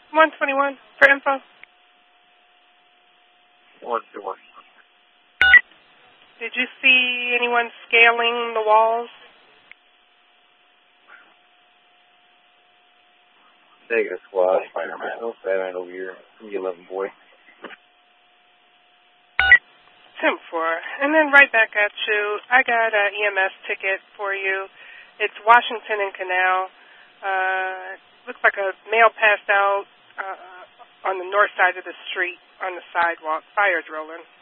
121 for info. 121. Did you see anyone scaling the walls? Take a squad, Spider-Man. No Spider-Man over here. You 11 boy. 10-4. And then right back at you. I got an EMS ticket for you. It's Washington and Canal. Looks like a male passed out on the north side of the street on the sidewalk. Fire drilling.